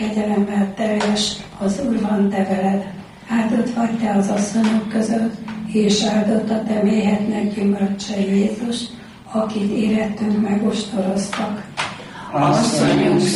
kegyelemmel teljes, az Úr van te veled. Áldott vagy te az asszonyok között, és áldott a te méhednek gyümölcse Jézus, akit érettünk megostoroztak. Asszonyunk,